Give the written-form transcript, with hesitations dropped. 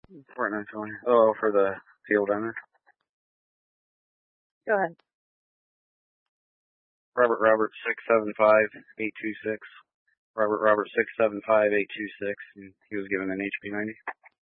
Fortnite only. Oh, for the field owner. Go ahead. Robert 675-826. Robert 675-826, and he was given an HP 90.